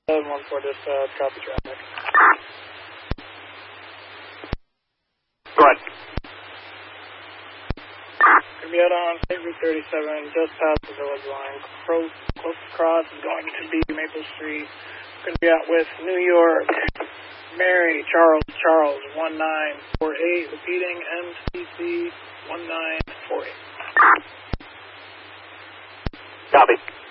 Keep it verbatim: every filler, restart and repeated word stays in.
seven one four, dispatch, copy traffic. Go ahead. Gonna be out on State Route thirty-seven, just past the village line. Close, close across is going to be Maple Street. Gonna be out with New York, Mary, Charles, Charles, one nine four eight, repeating M C C one nine four eight. Copy.